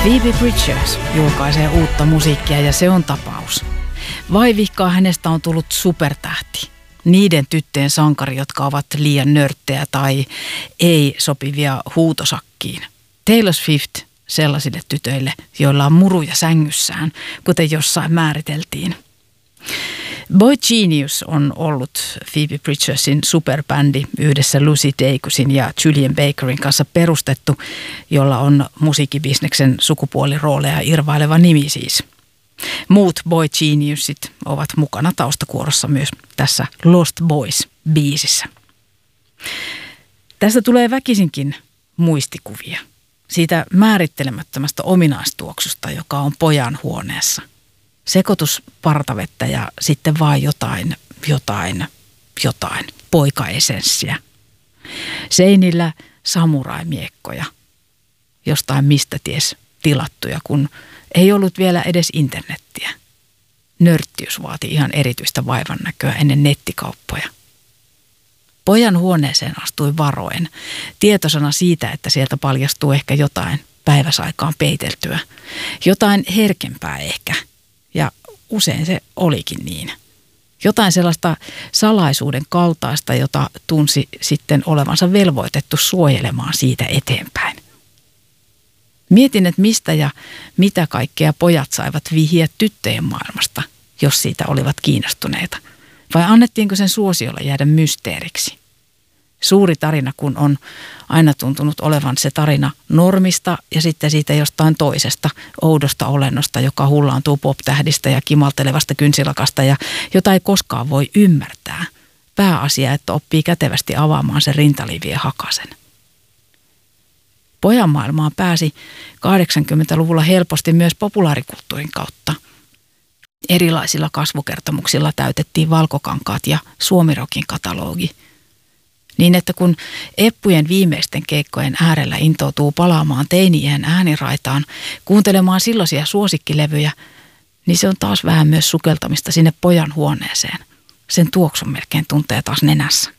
Phoebe Bridgers julkaisee uutta musiikkia ja se on tapaus. Vaivihkaa hänestä on tullut supertähti. Niiden tyttöjen sankari, jotka ovat liian nörttejä tai ei sopivia huutosakkiin. Taylor Swift sellaisille tytöille, joilla on muruja sängyssään, kuten jossain määriteltiin. Boy Genius on ollut Phoebe Bridgersin superbändi yhdessä Lucy Dacusin ja Julian Bakerin kanssa perustettu, jolla on musiikkibisneksen sukupuolirooleja irvaileva nimi siis. Muut Boy Geniusit ovat mukana taustakuorossa myös tässä Lost Boys-biisissä. Tästä tulee väkisinkin muistikuvia siitä määrittelemättömästä ominaistuoksusta, joka on pojan huoneessa. Sekoitus partavettä ja sitten vaan jotain poikaesenssiä. Seinillä samuraimiekkoja, jostain mistä ties tilattuja, kun ei ollut vielä edes internettiä. Nörttiys vaati ihan erityistä vaivannäköä ennen nettikauppoja. Pojan huoneeseen astui varoen, tietoisena siitä, että sieltä paljastuu ehkä jotain päiväsaikaan peiteltyä. Jotain herkempää ehkä, ja usein se olikin niin. Jotain sellaista salaisuuden kaltaista, jota tunsi sitten olevansa velvoitettu suojelemaan siitä eteenpäin. Mietin, että mistä ja mitä kaikkea pojat saivat vihiä tyttöjen maailmasta, jos siitä olivat kiinnostuneita. Vai annettiinko sen suosiolla jäädä mysteeriksi? Suuri tarina, kun on aina tuntunut olevan se tarina normista ja sitten siitä jostain toisesta oudosta olennosta, joka hullaantuu pop-tähdistä ja kimaltelevasta kynsilakasta ja jota ei koskaan voi ymmärtää. Pääasia, että oppii kätevästi avaamaan sen rintalivien hakasen. Pojan maailmaan pääsi 80-luvulla helposti myös populaarikulttuurin kautta. Erilaisilla kasvukertomuksilla täytettiin valkokankaat ja suomirokin katalogi. Niin, että kun eppujen viimeisten keikkojen äärellä intoutuu palaamaan teiniään ääniraitaan, kuuntelemaan silloisia suosikkilevyjä, niin se on taas vähän myös sukeltamista sinne pojan huoneeseen. Sen tuoksun melkein tuntee taas nenässä.